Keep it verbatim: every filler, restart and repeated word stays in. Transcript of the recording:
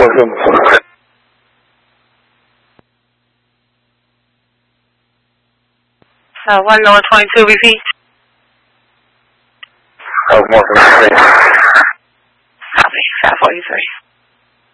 seven. Uh, one lower twenty-two, repeat. Uh, one from three. Copy, five forty-three.